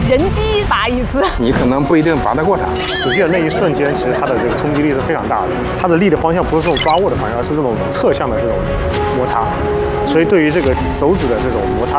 人机拔一次， 你可能不一定拔得过它。 使劲的那一瞬间，其实它的这个冲击力是非常大的。它的力的方向不是这种抓握的方向，而是这种侧向的这种摩擦。所以对于这个手指的这种摩擦